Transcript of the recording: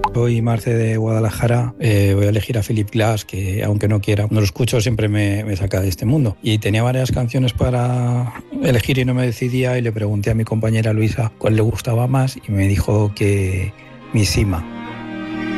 Soy Marce de Guadalajara, voy a elegir a Philip Glass, que aunque no quiera, cuando lo escucho siempre me saca de este mundo. Y tenía varias canciones para elegir y no me decidía, y le pregunté a mi compañera Luisa cuál le gustaba más y me dijo que Mishima.